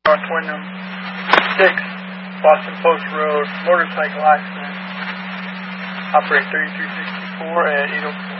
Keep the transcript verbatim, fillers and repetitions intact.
on Wyndham six, Boston Post Road, motorcycle accident. Operate thirty-three sixty-four at eight oh four.